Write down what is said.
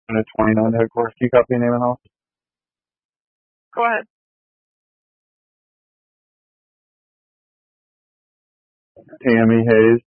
Unit 29 headquarters. Can you copy name and house? Go ahead. Tammy Hayes.